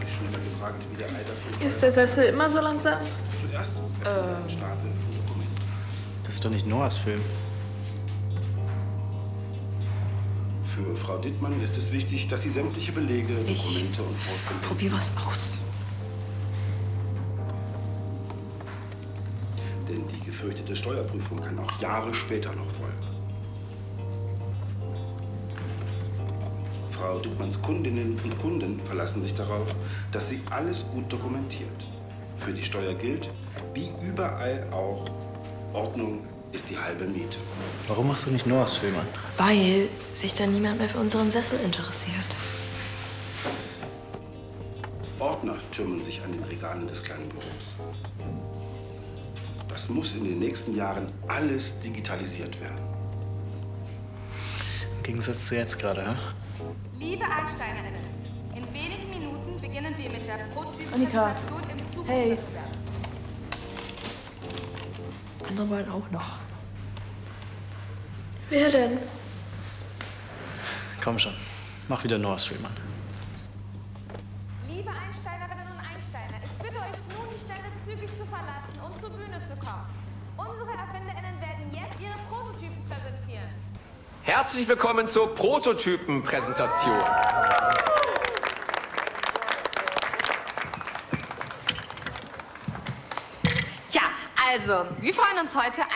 sich schon mal gefragt, wie der Alter von... Ist der Sessel immer so langsam? Zuerst einen Stapel von Dokumenten. Das ist doch nicht Noahs Film. Für Frau Dittmann ist es wichtig, dass sie sämtliche Belege, Dokumente und Korrespondenzen... Probier was aus. Denn die gefürchtete Steuerprüfung kann auch Jahre später noch folgen. Frau Dittmanns Kundinnen und Kunden verlassen sich darauf, dass sie alles gut dokumentiert. Für die Steuer gilt, wie überall auch, Ordnung ist die halbe Miete. Warum machst du nicht Noahs Film an? Weil sich da niemand mehr für unseren Sessel interessiert. Ordner türmen sich an den Regalen des kleinen Büros. Das muss in den nächsten Jahren alles digitalisiert werden. Im Gegensatz zu jetzt gerade, hä? Liebe Einsteigerinnen, in wenigen Minuten beginnen wir mit der Annika, Prototyppräsentation im Zukunftswettbewerb. hey. Andere wollen auch noch. Wer denn? Komm schon, mach wieder Noahs Film an. Liebe Einsteigerinnen und Einsteiger, ich bitte euch nun, die Stelle zügig zu verlassen und zur Bühne zu kommen. Unsere ErfinderInnen werden jetzt ihre Prototypen präsentieren. Herzlich willkommen zur Prototypenpräsentation. Ja, also, wir freuen uns heute,